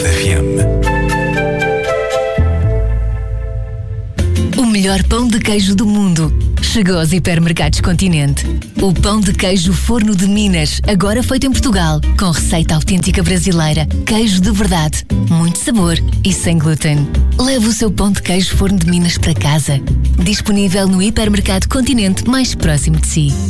FM. O melhor pão de queijo do mundo chegou aos hipermercados Continente. O pão de queijo Forno de Minas, agora feito em Portugal, com receita autêntica brasileira, queijo de verdade, muito sabor e sem glúten. Leve o seu pão de queijo Forno de Minas para casa. Disponível no hipermercado Continente mais próximo de si.